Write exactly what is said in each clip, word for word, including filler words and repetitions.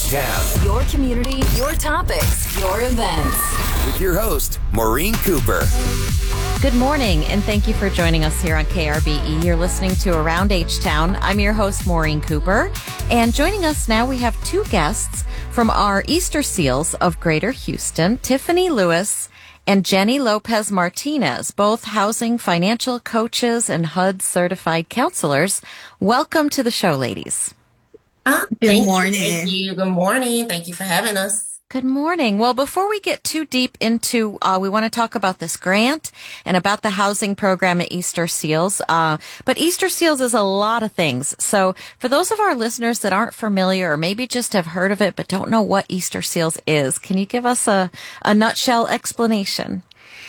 H-Town. Your community, your topics, your events. With your host, Maureen Cooper. Good morning, and thank you for joining us here on K R B E. You're listening to Around H-Town. I'm your host, Maureen Cooper. And joining us now, we have two guests from our Easter Seals of Greater Houston, Tiffany Lewis and Jenny Lopez Martinez, both housing financial coaches and H U D certified counselors. Welcome to the show, ladies. Uh, Good morning. You, thank you. Good morning. Thank you for having us. Good morning. Well, before we get too deep into, uh, we want to talk about this grant and about the housing program at Easter Seals. Uh, but Easter Seals is a lot of things. So for those of our listeners that aren't familiar or maybe just have heard of it but don't know what Easter Seals is, can you give us a, a nutshell explanation?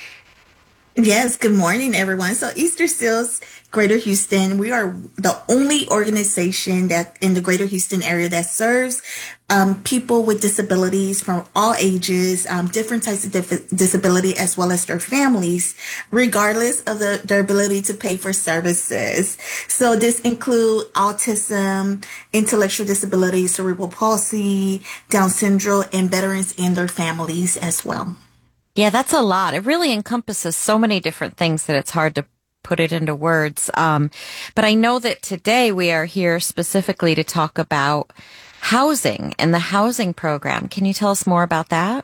Yes, good morning, everyone. So Easter Seals Greater Houston, we are the only organization that in the Greater Houston area that serves um, people with disabilities from all ages, um, different types of dif- disability, as well as their families, regardless of the, their ability to pay for services. So this include autism, intellectual disabilities, cerebral palsy, Down syndrome, and veterans and their families as well. Yeah, that's a lot. It really encompasses so many different things that it's hard to put it into words. Um, but I know that today we are here specifically to talk about housing and the housing program. Can you tell us more about that?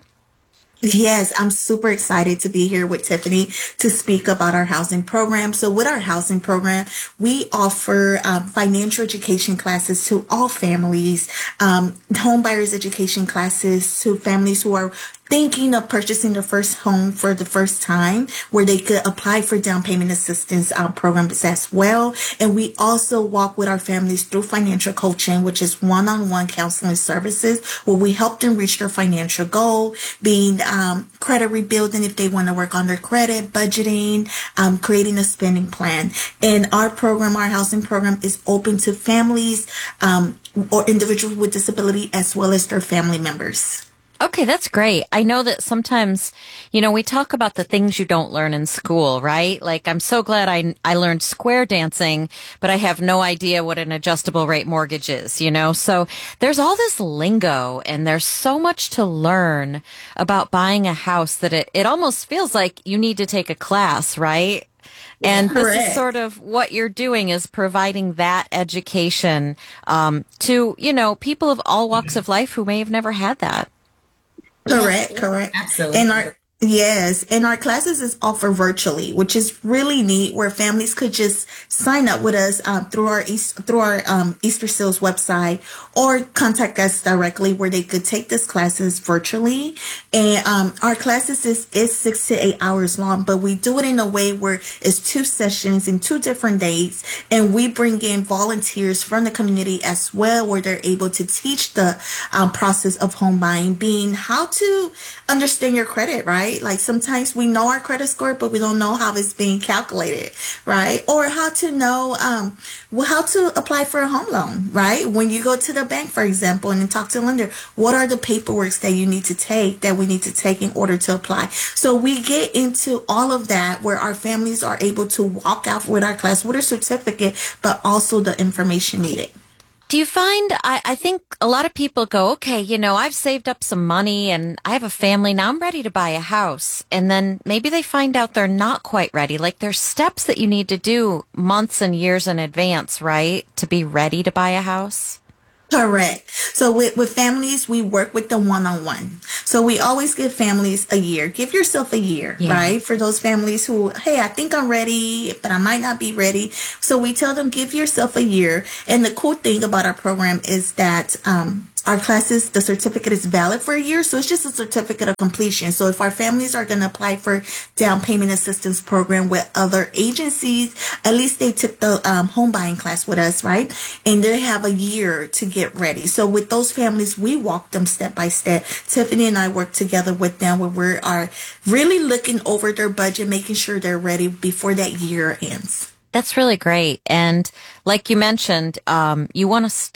Yes, I'm super excited to be here with Tiffany to speak about our housing program. So with our housing program, we offer um, financial education classes to all families, um, home buyers education classes to families who are thinking of purchasing their first home for the first time, where they could apply for down payment assistance um, programs as well. And we also walk with our families through financial coaching, which is one-on-one counseling services, where we help them reach their financial goal, being um, credit rebuilding if they want to work on their credit, budgeting, um, creating a spending plan. And our program, our housing program, is open to families um, or individuals with disability as well as their family members. Okay, that's great. I know that sometimes, you know, we talk about the things you don't learn in school, right? Like, I'm so glad I, I learned square dancing, but I have no idea what an adjustable rate mortgage is, you know? So there's all this lingo and there's so much to learn about buying a house that it, it almost feels like you need to take a class, right? And this Correct. is sort of what you're doing, is providing that education um, to, you know, people of all walks of life who may have never had that. Correct, correct. Absolutely. And our yes, and our classes is offered virtually, which is really neat, where families could just sign up with us um, through our East, through our um, Easter Seals website, or contact us directly, where they could take these classes virtually. And um, our classes is, is six to eight hours long, but we do it in a way where it's two sessions in two different days, and we bring in volunteers from the community as well, where they're able to teach the um, process of home buying, being how to understand your credit, right? Like, sometimes we know our credit score, but we don't know how it's being calculated, right? Or how to know um, well, how to apply for a home loan, right? When you go to the bank, for example, and then talk to a lender, what are the paperwork that you need to take, that we need to take in order to apply? So we get into all of that, where our families are able to walk out with our class with a certificate, but also the information needed. Do you find, I, I think a lot of people go, okay, you know, I've saved up some money and I have a family, now I'm ready to buy a house. And then maybe they find out they're not quite ready. Like, there's steps that you need to do months and years in advance, right, to be ready to buy a house? Correct. So with, with families, we work with them one-on-one. So we always give families a year. Give yourself a year, Yeah. right? For those families who, hey, I think I'm ready, but I might not be ready. So we tell them, give yourself a year. And the cool thing about our program is that um, our classes, the certificate is valid for a year. So it's just a certificate of completion. So if our families are going to apply for down payment assistance program with other agencies, at least they took the um, home buying class with us, right? And they have a year to get ready. So with those families, we walk them step by step. Tiffany and I work together with them, where we are really looking over their budget, making sure they're ready before that year ends. That's really great. And like you mentioned, um, you want to start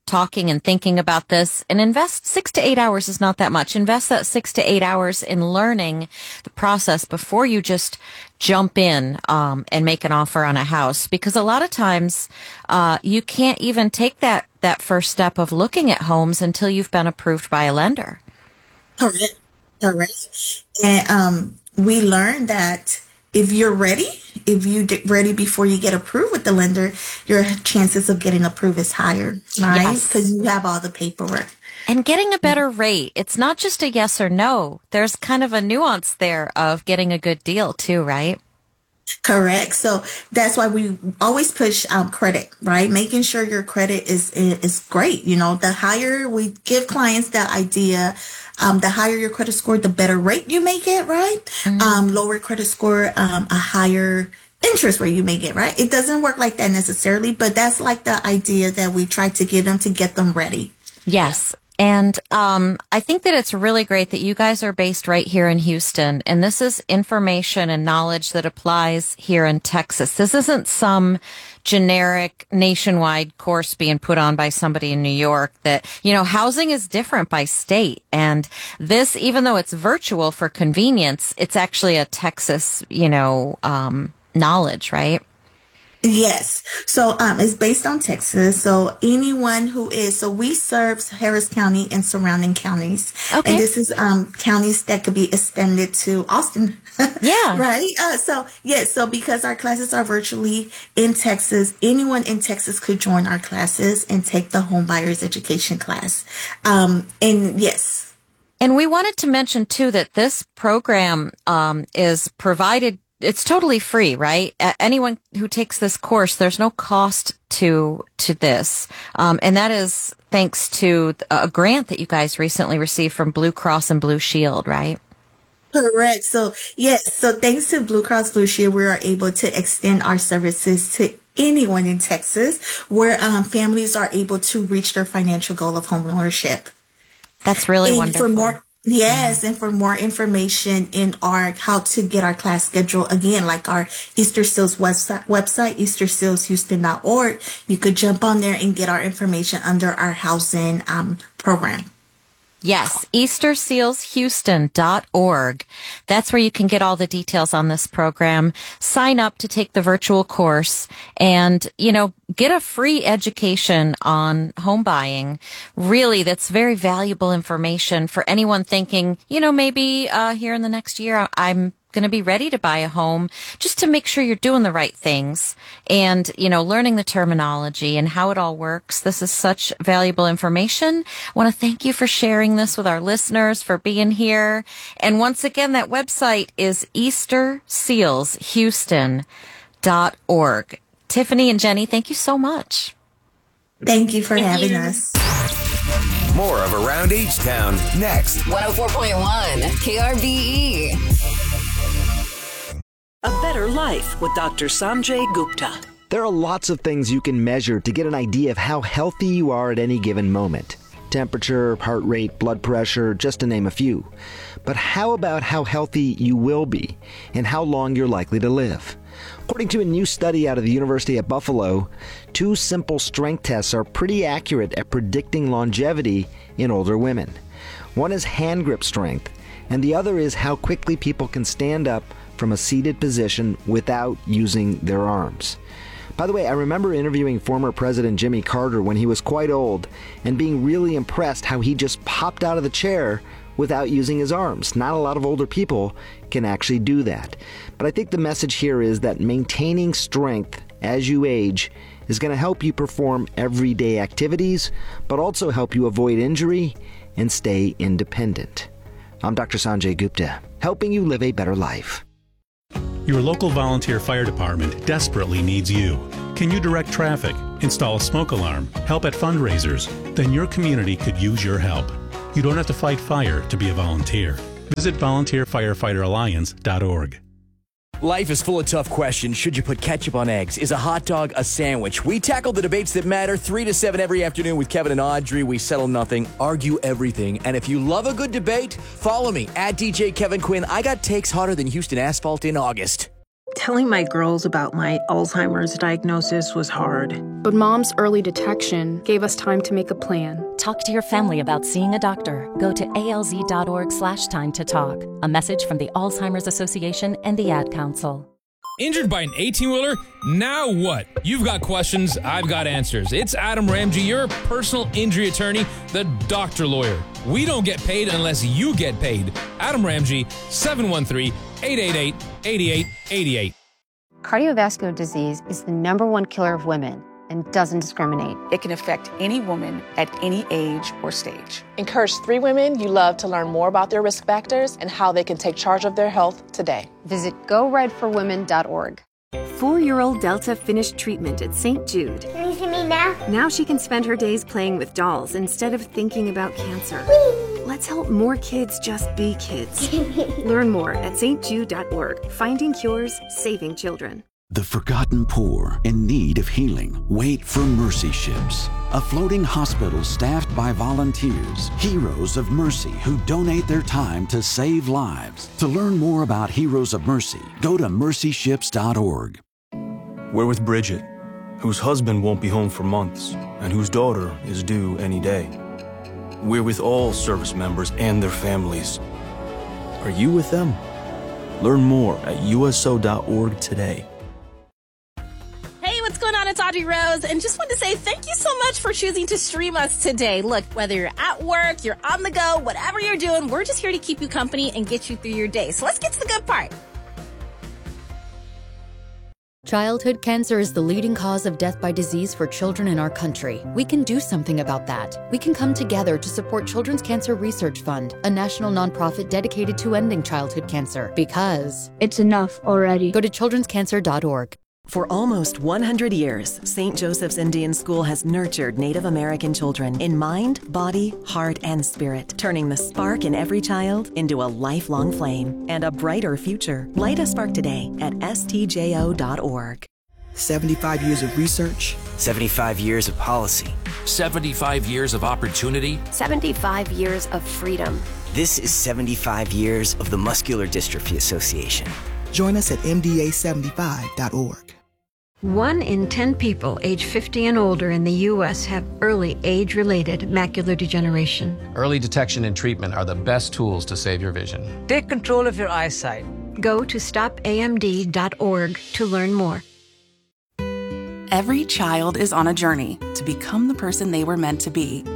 talking and thinking about this, and invest six to eight hours is not that much. Invest that six to eight hours in learning the process before you just jump in um, and make an offer on a house. Because a lot of times uh, you can't even take that, that first step of looking at homes until you've been approved by a lender. Correct. Correct. And um, we learned that if you're ready, if you're ready before you get approved with the lender, your chances of getting approved is higher, right? Because you have all the paperwork. And getting a better rate. It's not just a yes or no. There's kind of a nuance there of getting a good deal too, right? Correct. So that's why we always push um, credit, right? Making sure your credit is is great. You know, the higher we give clients that idea, um, the higher your credit score, the better rate you may get, right? Mm-hmm. Um, lower credit score, um, a higher interest rate you may get, right? It doesn't work like that necessarily, but that's like the idea that we try to give them to get them ready. Yes. And um, I think that it's really great that you guys are based right here in Houston. And this is information and knowledge that applies here in Texas. This isn't some generic nationwide course being put on by somebody in New York that, you know, housing is different by state. And this, even though it's virtual for convenience, it's actually a Texas, you know, um, knowledge, right? Yes. So um, it's based on Texas. So anyone who is, so we serve Harris County and surrounding counties. Okay. And this is um, counties that could be extended to Austin. Yeah. Right. Uh, so, yes. So because our classes are virtually in Texas, anyone in Texas could join our classes and take the home buyer's education class. Um, and yes. And we wanted to mention too that this program um, is provided. It's totally free, right? Uh, anyone who takes this course, there's no cost to to this. Um, and that is thanks to a grant that you guys recently received from Blue Cross and Blue Shield, right? Correct. So, yes. So thanks to Blue Cross Blue Shield, we are able to extend our services to anyone in Texas where um, families are able to reach their financial goal of home ownership. That's really and wonderful. For more, Yes, and for more information in our how to get our class schedule, again, like our Easter Seals website, website easter seals houston dot org, you could jump on there and get our information under our housing um, program. Yes, easter seals houston dot org. That's where you can get all the details on this program. Sign up to take the virtual course and, you know, get a free education on home buying. Really, that's very valuable information for anyone thinking, you know, maybe uh, here in the next year, I'm going to be ready to buy a home, just to make sure you're doing the right things and, you know, learning the terminology and how it all works. This is such valuable information. I want to thank you for sharing this with our listeners, for being here. And once again, that website is easter seals houston dot org. Tiffany and Jenny, thank you so much. Thank you for thank having you. us. More of Around H-Town next. one oh four point one K R B E. A Better Life with Doctor Sanjay Gupta. There are lots of things you can measure to get an idea of how healthy you are at any given moment. Temperature, heart rate, blood pressure, just to name a few. But how about how healthy you will be and how long you're likely to live? According to a new study out of the University at Buffalo, two simple strength tests are pretty accurate at predicting longevity in older women. One is hand grip strength, and the other is how quickly people can stand up from a seated position without using their arms. By the way, I remember interviewing former President Jimmy Carter when he was quite old and being really impressed how he just popped out of the chair without using his arms. Not a lot of older people can actually do that. But I think the message here is that maintaining strength as you age is going to help you perform everyday activities, but also help you avoid injury and stay independent. I'm Doctor Sanjay Gupta, helping you live a better life. Your local volunteer fire department desperately needs you. Can you direct traffic, install a smoke alarm, help at fundraisers? Then your community could use your help. You don't have to fight fire to be a volunteer. Visit volunteer firefighter alliance dot org. Life is full of tough questions. Should you put ketchup on eggs? Is a hot dog a sandwich? We tackle the debates that matter three to seven every afternoon with Kevin and Audrey. We settle nothing, argue everything. And if you love a good debate, follow me at D J Kevin Quinn. I got takes hotter than Houston asphalt in August. Telling my girls about my Alzheimer's diagnosis was hard. But Mom's early detection gave us time to make a plan. Talk to your family about seeing a doctor. Go to alz.org slash time to talk. A message from the Alzheimer's Association and the Ad Council. Injured by an eighteen-wheeler? Now what? You've got questions, I've got answers. It's Adam Ramsey, your personal injury attorney, the doctor lawyer. We don't get paid unless you get paid. Adam Ramsey, seven one three, eight eight eight, eight eight eight eight. Cardiovascular disease is the number one killer of women and doesn't discriminate. It can affect any woman at any age or stage. Encourage three women you love to learn more about their risk factors and how they can take charge of their health today. Visit go ride for women dot org. Four-year-old Delta finished treatment at Saint Jude. Can you see me now? Now she can spend her days playing with dolls instead of thinking about cancer. Whee! Let's help more kids just be kids. Learn more at st jude dot org. Finding cures, saving children. The forgotten poor in need of healing wait for Mercy Ships, a floating hospital staffed by volunteers, heroes of mercy who donate their time to save lives. To learn more about Heroes of Mercy, go to mercy ships dot org. We're with Bridget, whose husband won't be home for months and whose daughter is due any day. We're with all service members and their families. Are you with them? Learn more at U S O dot org today. What's going on? It's Audrey Rose, and just want to say thank you so much for choosing to stream us today. Look, whether you're at work, you're on the go, whatever you're doing, we're just here to keep you company and get you through your day. So let's get to the good part. Childhood cancer is the leading cause of death by disease for children in our country. We can do something about that. We can come together to support Children's Cancer Research Fund, a national nonprofit dedicated to ending childhood cancer. Because it's enough already. Go to children's cancer dot org. For almost one hundred years, Saint Joseph's Indian School has nurtured Native American children in mind, body, heart, and spirit, turning the spark in every child into a lifelong flame and a brighter future. Light a spark today at S T J O dot org. seventy-five years of research. seventy-five years of policy. seventy-five years of opportunity. seventy-five years of freedom. This is seventy-five years of the Muscular Dystrophy Association. Join us at M D A seventy-five dot org. One in ten people age fifty and older in the U S have early age-related macular degeneration. Early detection and treatment are the best tools to save your vision. Take control of your eyesight. Go to stop A M D dot org to learn more. Every child is on a journey to become the person they were meant to be.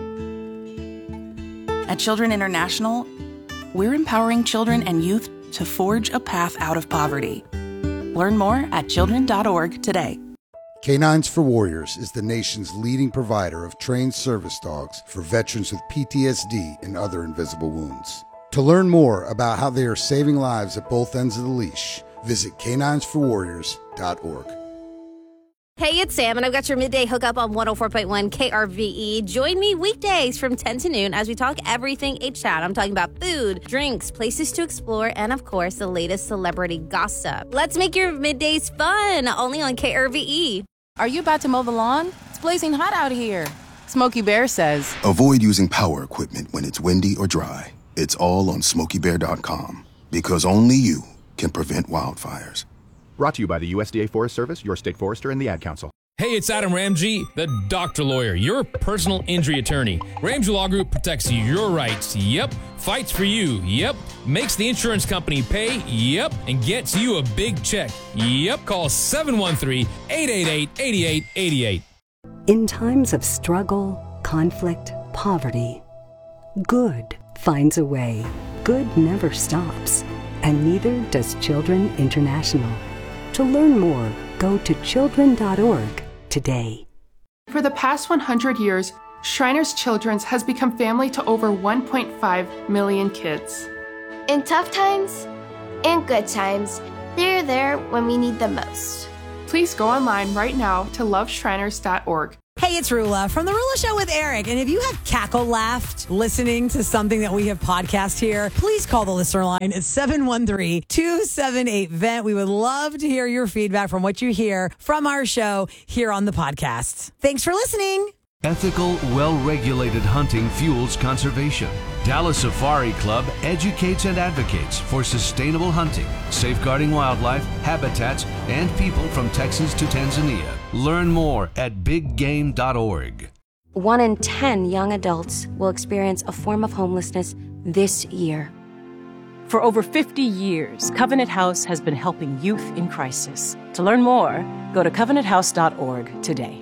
At Children International, we're empowering children and youth to forge a path out of poverty. Learn more at children dot org today. Canines for Warriors is the nation's leading provider of trained service dogs for veterans with P T S D and other invisible wounds. To learn more about how they are saving lives at both ends of the leash, visit canines for warriors dot org. Hey, it's Sam, and I've got your midday hookup on one oh four point one K R V E. Join me weekdays from ten to noon as we talk everything H-Town. I'm talking about food, drinks, places to explore, and, of course, the latest celebrity gossip. Let's make your middays fun, only on K R V E. Are you about to mow the lawn? It's blazing hot out here. Smokey Bear says, avoid using power equipment when it's windy or dry. It's all on smokey bear dot com, because only you can prevent wildfires. Brought to you by the U S D A Forest Service, your state forester, and the Ad Council. Hey, it's Adam Ramsey, the doctor lawyer, your personal injury attorney. Ramsey Law Group protects your rights, yep. Fights for you, yep. Makes the insurance company pay, yep. And gets you a big check, yep. Call seven one three, eight eight eight, eight eight eight eight. In times of struggle, conflict, poverty, good finds a way. Good never stops, and neither does Children International. To learn more, go to children dot org today. For the past one hundred years, Shriners Children's has become family to over one point five million kids. In tough times and good times, they're there when we need them most. Please go online right now to love shriners dot org. Hey, it's Rula from The Rula Show with Eric. And if you have cackle laughed listening to something that we have podcast here, please call the listener line at seven one three, two seven eight, V E N T. We would love to hear your feedback from what you hear from our show here on the podcast. Thanks for listening. Ethical, well-regulated hunting fuels conservation. Dallas Safari Club educates and advocates for sustainable hunting, safeguarding wildlife, habitats, and people from Texas to Tanzania. Learn more at big game dot org. One in ten young adults will experience a form of homelessness this year. For over fifty years, Covenant House has been helping youth in crisis. To learn more, go to covenant house dot org today.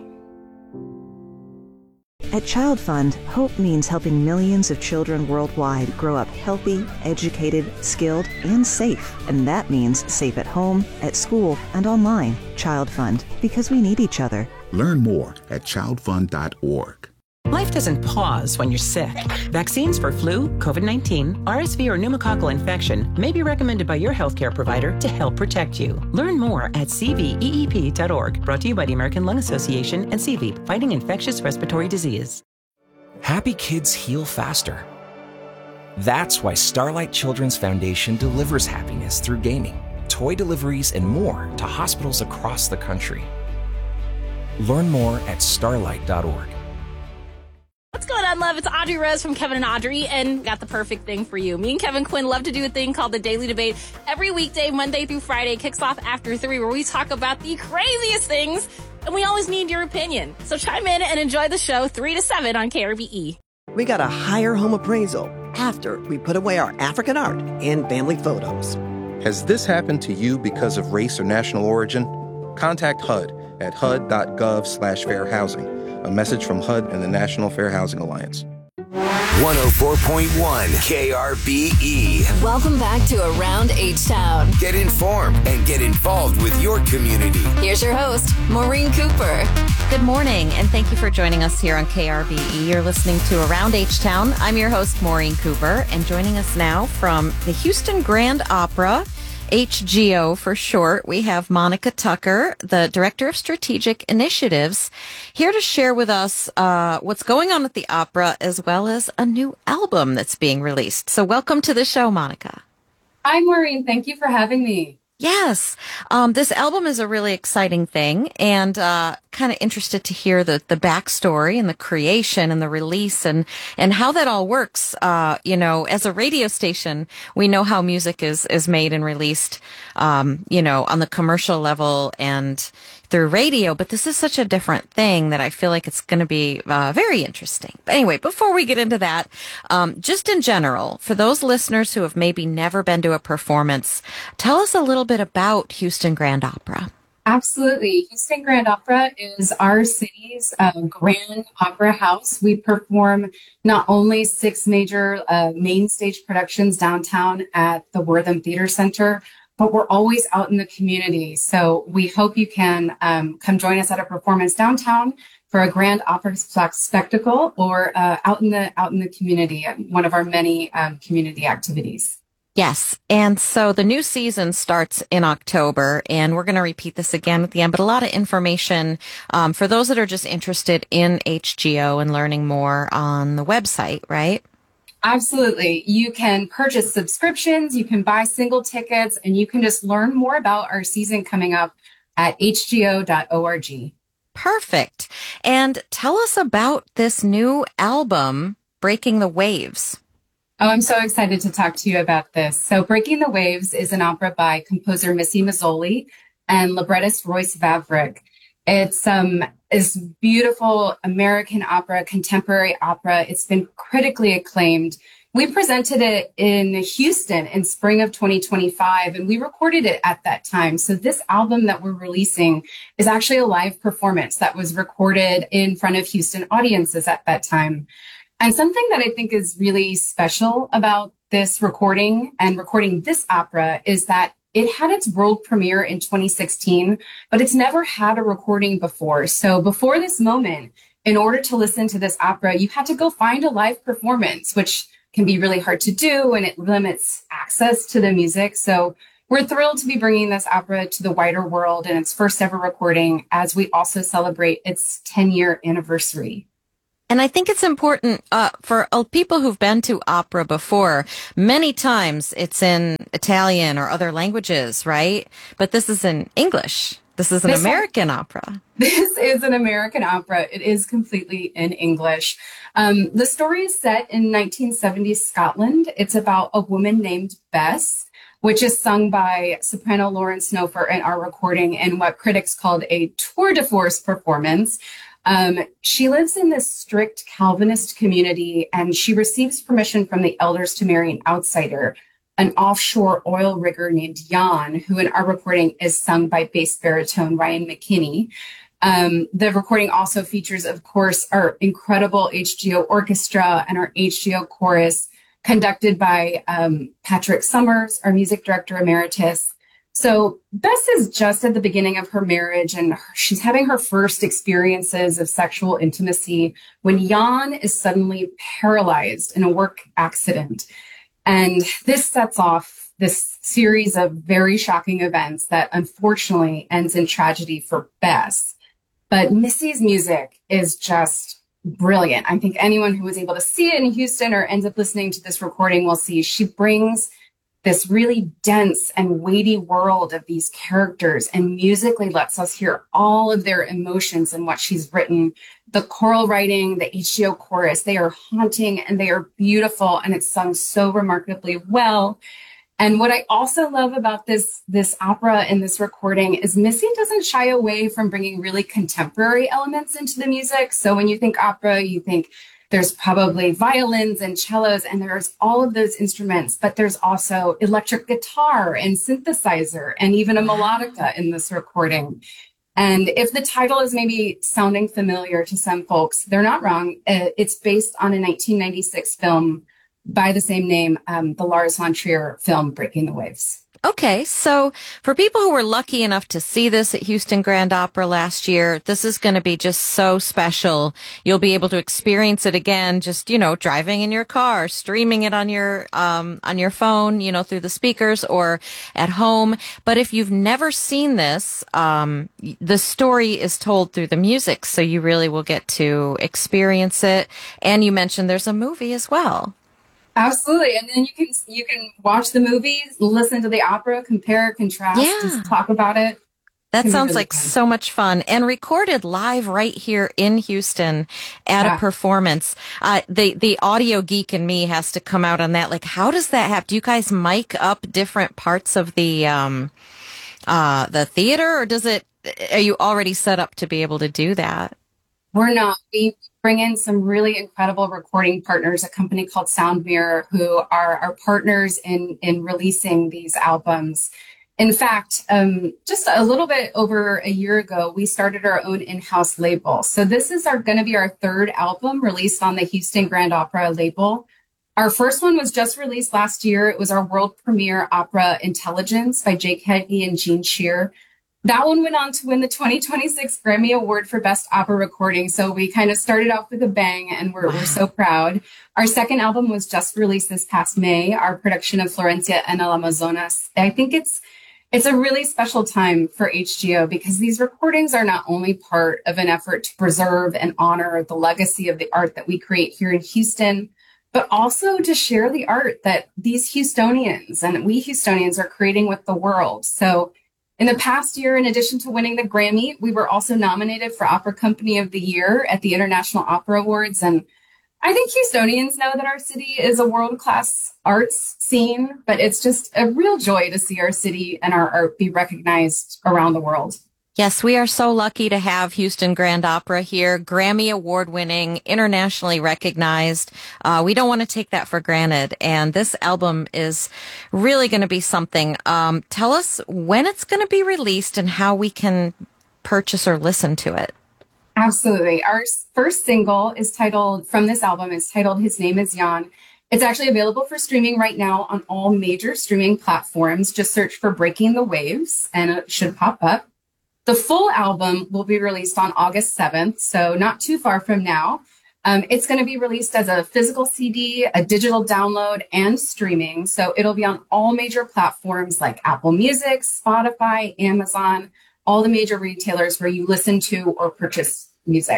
At Child Fund, hope means helping millions of children worldwide grow up healthy, educated, skilled, and safe. And that means safe at home, at school, and online. Child Fund, because we need each other. Learn more at child fund dot org. Life doesn't pause when you're sick. Vaccines for flu, COVID nineteen, R S V, or pneumococcal infection may be recommended by your healthcare provider to help protect you. Learn more at c v e e p dot org. Brought to you by the American Lung Association and C V, fighting infectious respiratory disease. Happy kids heal faster. That's why Starlight Children's Foundation delivers happiness through gaming, toy deliveries, and more to hospitals across the country. Learn more at starlight dot org. What's going on, love? It's Audrey Rose from Kevin and Audrey, and got the perfect thing for you. Me and Kevin Quinn love to do a thing called the Daily Debate. Every weekday, Monday through Friday, kicks off after three, where we talk about the craziest things, and we always need your opinion. So chime in and enjoy the show three to seven on K R B E. We got a higher home appraisal after we put away our African art and family photos. Has this happened to you because of race or national origin? Contact H U D at H U D dot gov slash fair housing. A message from H U D and the National Fair Housing Alliance. one oh four point one K R B E. Welcome back to Around H-Town. Get informed and get involved with your community. Here's your host, Maureen Cooper. Good morning, and thank you for joining us here on K R B E. You're listening to Around H-Town. I'm your host, Maureen Cooper, and joining us now from the Houston Grand Opera, H G O for short, we have Monica Tucker, the Director of Strategic Initiatives, here to share with us uh, what's going on at the opera, as well as a new album that's being released. So welcome to the show, Monica. Hi, Maureen. Thank you for having me. Yes. Um, this album is a really exciting thing, and uh, kind of interested to hear the, the backstory and the creation and the release and, and how that all works. Uh, you know, as a radio station, we know how music is, is made and released, um, you know, on the commercial level and through radio, but this is such a different thing that I feel like it's going to be uh, very interesting. But anyway, before we get into that, um, just in general, for those listeners who have maybe never been to a performance, tell us a little bit about Houston Grand Opera. Absolutely. Houston Grand Opera is our city's uh, grand opera house. We perform not only six major uh, main stage productions downtown at the Wortham Theater Center, but we're always out in the community. So we hope you can um, come join us at a performance downtown for a grand opera spectacle, or uh, out in the out in the community at one of our many um, community activities. Yes. And so the new season starts in October, and we're going to repeat this again at the end, but a lot of information um, for those that are just interested in H G O and learning more on the website, right? Absolutely. You can purchase subscriptions, you can buy single tickets, and you can just learn more about our season coming up at h g o dot org. Perfect. And tell us about this new album, Breaking the Waves. Oh, I'm so excited to talk to you about this. So Breaking the Waves is an opera by composer Missy Mazzoli and librettist Royce Vavrick. It's um is beautiful American opera, contemporary opera. It's been critically acclaimed. We presented it in Houston in spring of twenty twenty-five, and we recorded it at that time. So this album that we're releasing is actually a live performance that was recorded in front of Houston audiences at that time. And something that I think is really special about this recording and recording this opera is that it had its world premiere in twenty sixteen, but it's never had a recording before. So before this moment, in order to listen to this opera, you had to go find a live performance, which can be really hard to do, and it limits access to the music. So we're thrilled to be bringing this opera to the wider world in its first ever recording, as we also celebrate its ten year anniversary. And I think it's important uh, for uh, people who've been to opera before. Many times it's in Italian or other languages, right? But this is in English. This is an This American opera. This is an American opera. It is completely in English. Um, the story is set in nineteen seventies Scotland. It's about a woman named Bess, which is sung by soprano Lauren Snofer in our recording in what critics called a tour de force performance. Um, she lives in this strict Calvinist community, and she receives permission from the elders to marry an outsider, an offshore oil rigger named Jan, who in our recording is sung by bass baritone Ryan McKinney. Um, the recording also features, of course, our incredible H G O orchestra and our H G O chorus, conducted by um, Patrick Summers, our music director emeritus. So Bess is just at the beginning of her marriage, and her, she's having her first experiences of sexual intimacy when Jan is suddenly paralyzed in a work accident. And this sets off this series of very shocking events that unfortunately ends in tragedy for Bess. But Missy's music is just brilliant. I think anyone who was able to see it in Houston or ends up listening to this recording will see she brings this really dense and weighty world of these characters and musically lets us hear all of their emotions in what she's written. The choral writing, the H G O chorus, they are haunting and they are beautiful, and it's sung so remarkably well. And what I also love about this, this opera and this recording is Missy doesn't shy away from bringing really contemporary elements into the music. So when you think opera, you think there's probably violins and cellos, and there's all of those instruments, but there's also electric guitar and synthesizer and even a melodica in this recording. And if the title is maybe sounding familiar to some folks, they're not wrong. It's based on a nineteen ninety-six film by the same name, um, the Lars von Trier film, Breaking the Waves. Okay, so for people who were lucky enough to see this at Houston Grand Opera last year, this is going to be just so special. You'll be able to experience it again, just, you know, driving in your car, streaming it on your, um, on your phone, you know, through the speakers or at home. But if you've never seen this, um, the story is told through the music, so you really will get to experience it. And you mentioned there's a movie as well. Absolutely. And then you can you can watch the movies, listen to the opera, compare, contrast, Yeah. just talk about it. That Can be sounds really like fun. so much fun, and recorded live right here in Houston at Yeah. a performance. Uh, the, the audio geek in me has to come out on that. Like, how does that happen? Do you guys mic up different parts of the, um, uh, the theater, or does it, are you already set up to be able to do that? We're not. We bring in some really incredible recording partners, a company called Sound Mirror, who are our partners in, in releasing these albums. In fact, um, just a little bit over a year ago, we started our own in-house label. So this is our going to be our third album released on the Houston Grand Opera label. Our first one was just released last year. It was our world premiere opera, Intelligence, by Jake Heggie and Gene Shear. That one went on to win the twenty twenty-six Grammy Award for Best Opera Recording. So we kind of started off with a bang, and we're, wow. we're so proud. Our second album was just released this past May, our production of Florencia en el Amazonas. I think it's it's a really special time for H G O because these recordings are not only part of an effort to preserve and honor the legacy of the art that we create here in Houston, but also to share the art that these Houstonians and we Houstonians are creating with the world. So in the past year, in addition to winning the Grammy, we were also nominated for Opera Company of the Year at the International Opera Awards. And I think Houstonians know that our city is a world-class arts scene, but it's just a real joy to see our city and our art be recognized around the world. Yes, we are so lucky to have Houston Grand Opera here, Grammy award-winning, internationally recognized. Uh, we don't want to take that for granted, and this album is really going to be something. Um, tell us when it's going to be released and how we can purchase or listen to it. Absolutely. Our first single is titled, from this album, is titled His Name is Jan. It's actually available for streaming right now on all major streaming platforms. Just search for Breaking the Waves, and it should pop up. The full album will be released on August seventh, so not too far from now. Um, it's going to be released as a physical C D, a digital download, and streaming. So it'll be on all major platforms like Apple Music, Spotify, Amazon, all the major retailers where you listen to or purchase music.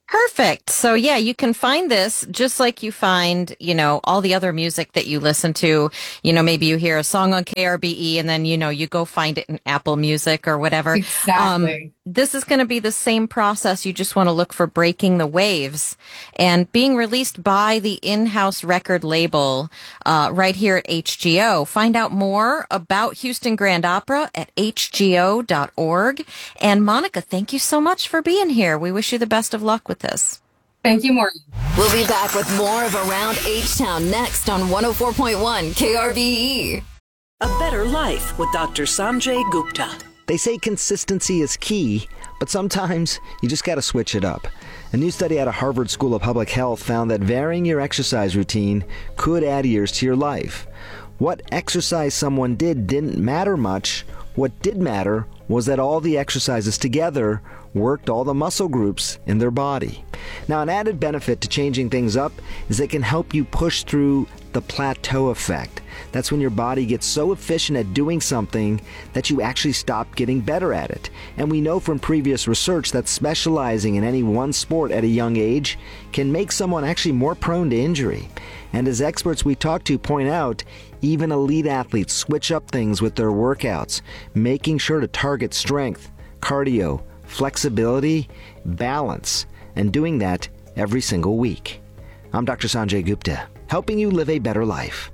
Perfect. So yeah, you can find this just like you find, you know, all the other music that you listen to. You know, maybe you hear a song on K R B E and then, you know, you go find it in Apple Music or whatever. Exactly. Um, this is going to be the same process. You just want to look for Breaking the Waves, and being released by the in-house record label uh, right here at H G O. Find out more about Houston Grand Opera at H G O dot org. And Monica, thank you so much for being here. We wish you the best of luck with this. Thank you, Maureen. We'll be back with more of Around H-Town next on one oh four point one K R V E. A Better Life with Doctor Sanjay Gupta. They say consistency is key, but sometimes you just got to switch it up. A new study out of Harvard School of Public Health found that varying your exercise routine could add years to your life. What exercise someone did didn't matter much. What did matter was that all the exercises together worked all the muscle groups in their body. Now, an added benefit to changing things up is it can help you push through the plateau effect. That's when your body gets so efficient at doing something that you actually stop getting better at it. And we know from previous research that specializing in any one sport at a young age can make someone actually more prone to injury. And as experts we talk to point out, even elite athletes switch up things with their workouts, making sure to target strength, cardio, flexibility, balance, and doing that every single week. I'm Doctor Sanjay Gupta, helping you live a better life.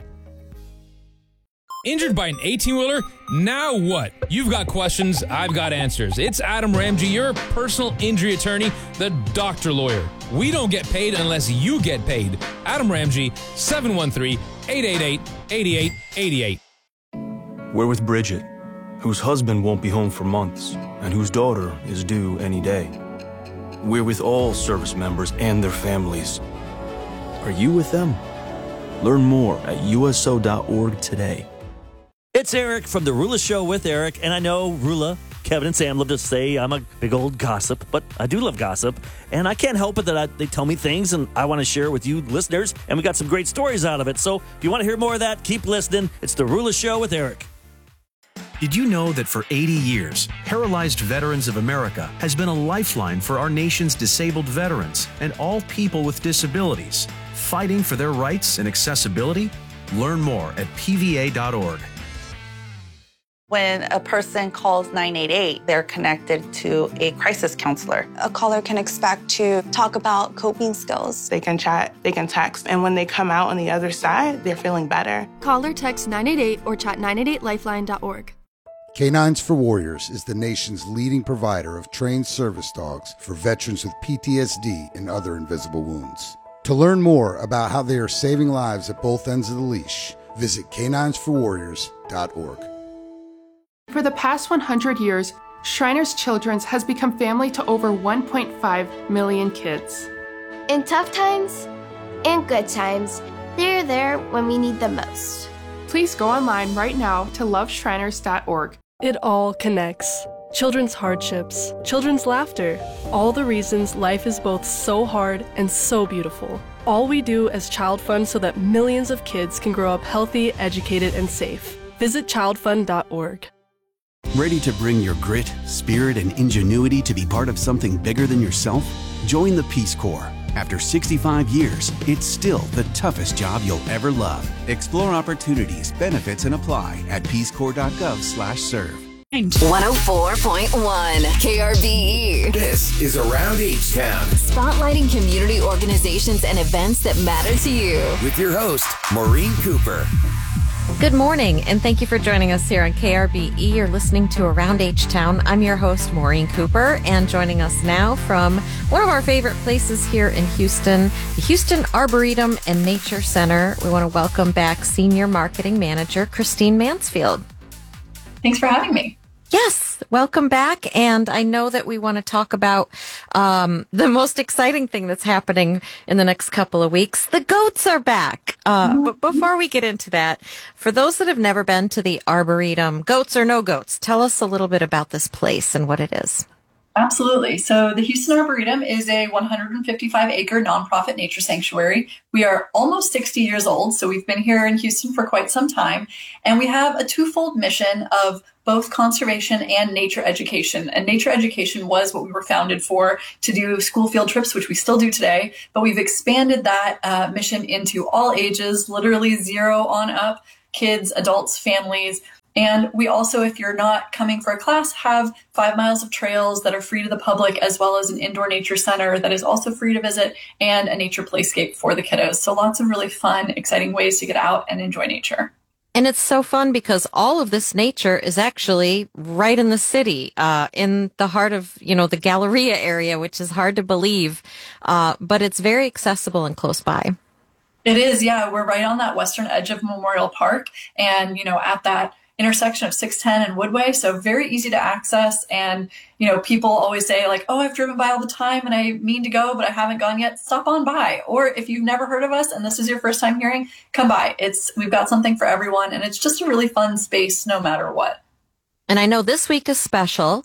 Injured by an eighteen-wheeler? Now what? You've got questions, I've got answers. It's Adam Ramsey, your personal injury attorney, the doctor lawyer. We don't get paid unless you get paid. Adam Ramsey, seven one three, eight eight eight, eight eight eight eight. We're with Bridget, whose husband won't be home for months and whose daughter is due any day. We're with all service members and their families. Are you with them? Learn more at U S O dot org today. It's Eric from The Rula Show with Eric, and I know Rula, Kevin, and Sam love to say I'm a big old gossip, but I do love gossip, and I can't help it that I, they tell me things, and I want to share with you listeners, and we got some great stories out of it. So if you want to hear more of that, keep listening. It's The Rula Show with Eric. Did you know that for eighty years, Paralyzed Veterans of America has been a lifeline for our nation's disabled veterans and all people with disabilities, fighting for their rights and accessibility? Learn more at P V A dot org. When a person calls nine eight eight, they're connected to a crisis counselor. A caller can expect to talk about coping skills. They can chat, they can text, and when they come out on the other side, they're feeling better. Call or text nine eight eight or chat nine eight eight lifeline dot org. Canines for Warriors is the nation's leading provider of trained service dogs for veterans with P T S D and other invisible wounds. To learn more about how they are saving lives at both ends of the leash, visit canines for warriors dot org. For the past one hundred years, Shriners Children's has become family to over one point five million kids. In tough times and good times, they're there when we need them most. Please go online right now to love shriners dot org. It all connects. Children's hardships, children's laughter, all the reasons life is both so hard and so beautiful. All we do as Child Fund so that millions of kids can grow up healthy, educated, and safe. Visit child fund dot org. Ready to bring your grit, spirit, and ingenuity to be part of something bigger than yourself? Join the Peace Corps. After sixty-five years, it's still the toughest job you'll ever love. Explore opportunities, benefits, and apply at peace corps dot gov slash serve. one oh four point one K R V E. This is Around H-Town. Spotlighting community organizations and events that matter to you. With your host, Maureen Cooper. Good morning, and thank you for joining us here on K R B E. You're listening to Around H-Town. I'm your host, Maureen Cooper, and joining us now from one of our favorite places here in Houston, the Houston Arboretum and Nature Center. We want to welcome back Senior Marketing Manager Christine Mansfield. Thanks for having me. Yes, welcome back. And I know that we want to talk about um, the most exciting thing that's happening in the next couple of weeks. The goats are back. Uh, mm-hmm. But before we get into that, for those that have never been to the Arboretum, goats or no goats, tell us a little bit about this place and what it is. Absolutely. So the Houston Arboretum is a one hundred fifty-five acre nonprofit nature sanctuary. We are almost sixty years old, so we've been here in Houston for quite some time. And we have a twofold mission of both conservation and nature education. And nature education was what we were founded for, to do school field trips, which we still do today. But we've expanded that uh, mission into all ages, literally zero on up, kids, adults, families. And we also, if you're not coming for a class, have five miles of trails that are free to the public, as well as an indoor nature center that is also free to visit, and a nature playscape for the kiddos. So lots of really fun, exciting ways to get out and enjoy nature. And it's so fun because all of this nature is actually right in the city, uh, in the heart of, you know, the Galleria area, which is hard to believe, uh, but it's very accessible and close by. It is, yeah. We're right on that western edge of Memorial Park, and, you know, at that intersection of six ten and Woodway, so very easy to access. And, you know, people always say like, oh, I've driven by all the time and I mean to go, but I haven't gone yet. Stop on by. Or if you've never heard of us and this is your first time hearing, come by. It's, we've got something for everyone, and it's just a really fun space no matter what. And I know this week is special.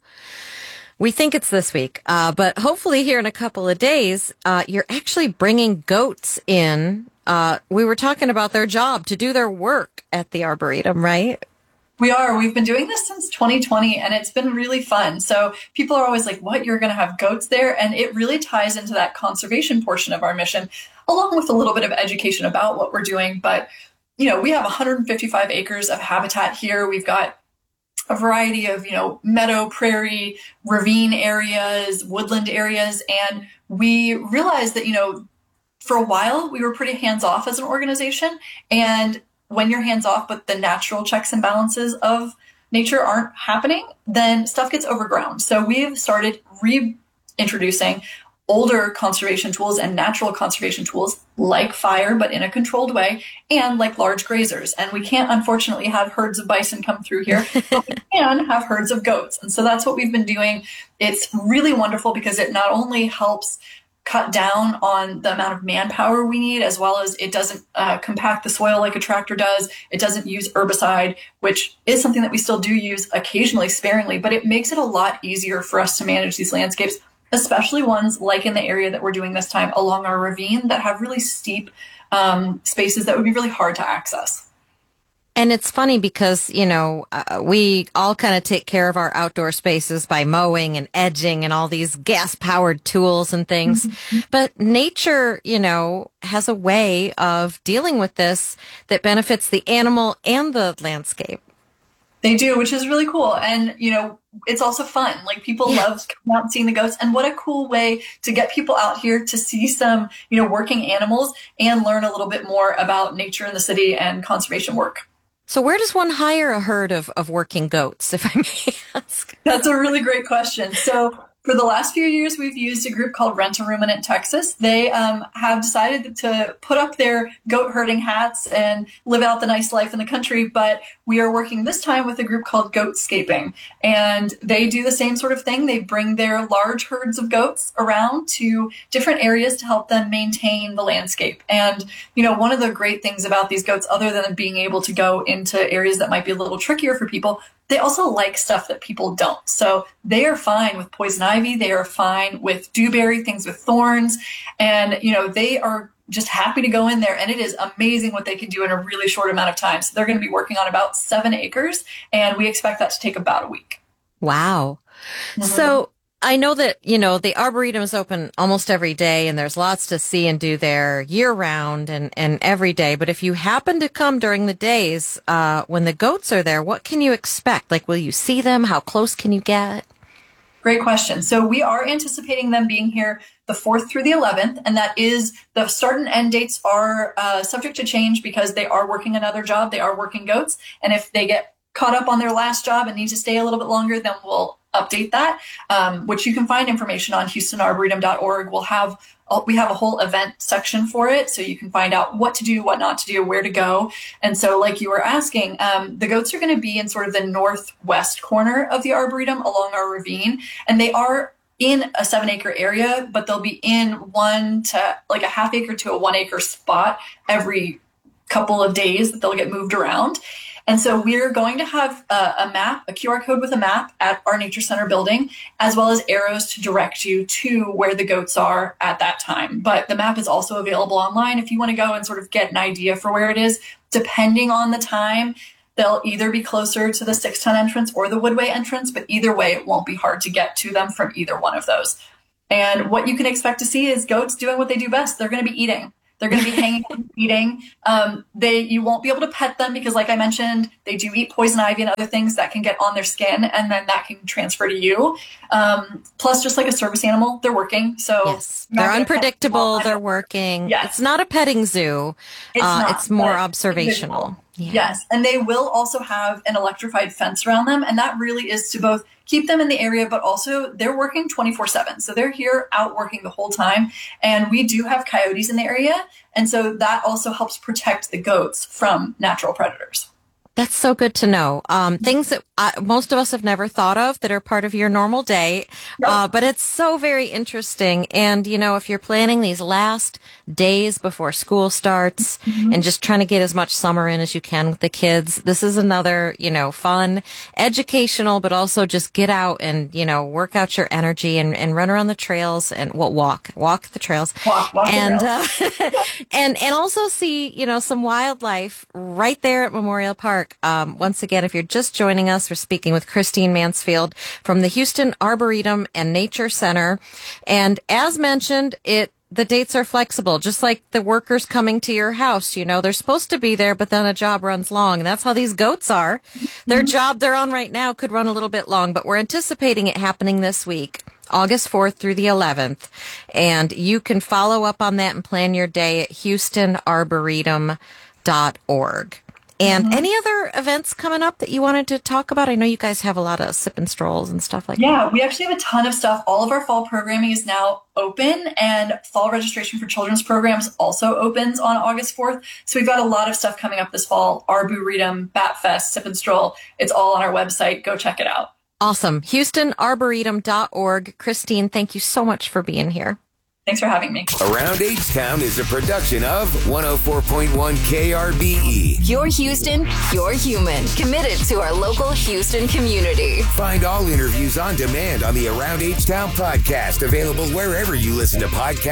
We think it's this week, uh, but hopefully here in a couple of days, uh, you're actually bringing goats in. Uh, we were talking about their job to do their work at the Arboretum, right? We are. We've been doing this since twenty twenty, and it's been really fun. So people are always like, what, you're going to have goats there? And it really ties into that conservation portion of our mission, along with a little bit of education about what we're doing. But, you know, we have one hundred fifty-five acres of habitat here. We've got a variety of, you know, meadow, prairie, ravine areas, woodland areas. And we realized that, you know, for a while, we were pretty hands-off as an organization. And when you're hands off, but the natural checks and balances of nature aren't happening, then stuff gets overgrown. So we've started reintroducing older conservation tools and natural conservation tools like fire, but in a controlled way, and like large grazers. And we can't, unfortunately, have herds of bison come through here, but we can have herds of goats. And so that's what we've been doing. It's really wonderful because it not only helps cut down on the amount of manpower we need, as well as it doesn't uh, compact the soil like a tractor does. It doesn't use herbicide, which is something that we still do use occasionally sparingly, but it makes it a lot easier for us to manage these landscapes, especially ones like in the area that we're doing this time along our ravine that have really steep um, spaces that would be really hard to access. And it's funny because, you know, uh, we all kind of take care of our outdoor spaces by mowing and edging and all these gas-powered tools and things. Mm-hmm. But nature, you know, has a way of dealing with this that benefits the animal and the landscape. They do, which is really cool. And, you know, it's also fun. Like, people yeah. love coming out and seeing the goats. And what a cool way to get people out here to see some, you know, working animals and learn a little bit more about nature in the city and conservation work. So where does one hire a herd of, of working goats, if I may ask? That's a really great question. So for the last few years, we've used a group called Rent a Ruminant Texas. They um, have decided to put up their goat herding hats and live out the nice life in the country. But we are working this time with a group called Goatscaping. And they do the same sort of thing. They bring their large herds of goats around to different areas to help them maintain the landscape. And, you know, one of the great things about these goats, other than being able to go into areas that might be a little trickier for people, they also like stuff that people don't. So they are fine with poison ivy. They are fine with dewberry, things with thorns. And, you know, they are just happy to go in there. And it is amazing what they can do in a really short amount of time. So they're going to be working on about seven acres. And we expect that to take about a week. Wow. Mm-hmm. So I know that, you know, the Arboretum is open almost every day and there's lots to see and do there year round and, and every day. But if you happen to come during the days uh, when the goats are there, what can you expect? Like, will you see them? How close can you get? Great question. So we are anticipating them being here the fourth through the eleventh, and that is the start and end dates are uh, subject to change because they are working another job. They are working goats. And if they get caught up on their last job and need to stay a little bit longer, then we'll update that, um, which you can find information on Houston Arboretum dot org. We'll have we have a whole event section for it, so you can find out what to do, what not to do, where to go. And so, like you were asking, um, the goats are going to be in sort of the northwest corner of the Arboretum along our ravine, and they are in a seven acre area, but they'll be in one to like a half acre to a one acre spot every couple of days that they'll get moved around. And so we're going to have a, a map, a Q R code with a map at our Nature Center building, as well as arrows to direct you to where the goats are at that time. But the map is also available online if you want to go and sort of get an idea for where it is. Depending on the time, they'll either be closer to the six ton entrance or the Woodway entrance, but either way, it won't be hard to get to them from either one of those. And what you can expect to see is goats doing what they do best. They're going to be eating. They're going to be hanging and eating. Um, they, you won't be able to pet them because, like I mentioned, they do eat poison ivy and other things that can get on their skin, and then that can transfer to you. Um, plus, just like a service animal, they're working. So yes, they're unpredictable. They're working. Yes. It's not a petting zoo. It's, uh, not, it's more observational. Yeah. Yes. And they will also have an electrified fence around them. And that really is to both keep them in the area, but also they're working twenty-four seven. So they're here out working the whole time. And we do have coyotes in the area. And so that also helps protect the goats from natural predators. That's so good to know. Um, things that uh, most of us have never thought of that are part of your normal day. Uh, but it's so very interesting. And, you know, if you're planning these last days before school starts mm-hmm. and just trying to get as much summer in as you can with the kids, this is another, you know, fun, educational, but also just get out and, you know, work out your energy and, and run around the trails and well, walk, walk the trails. Walk, walk and, the trails. uh, and, and also see, you know, some wildlife right there at Memorial Park. Um, once again, if you're just joining us, we're speaking with Christine Mansfield from the Houston Arboretum and Nature Center. And as mentioned, it the dates are flexible, just like the workers coming to your house. You know, they're supposed to be there, but then a job runs long. And that's how these goats are. Their job they're on right now could run a little bit long, but we're anticipating it happening this week, August fourth through the eleventh. And you can follow up on that and plan your day at houston arboretum dot org. And mm-hmm. any other events coming up that you wanted to talk about? I know you guys have a lot of sip and strolls and stuff like yeah, that. Yeah, we actually have a ton of stuff. All of our fall programming is now open, and fall registration for children's programs also opens on August fourth. So we've got a lot of stuff coming up this fall. Arboretum, Bat Fest, Sip and Stroll. It's all on our website. Go check it out. Awesome. houston arboretum dot org. Christine, thank you so much for being here. Thanks for having me. Around H-Town is a production of one oh four point one K R B E. You're Houston, you're human. Committed to our local Houston community. Find all interviews on demand on the Around H-Town podcast, available wherever you listen to podcasts.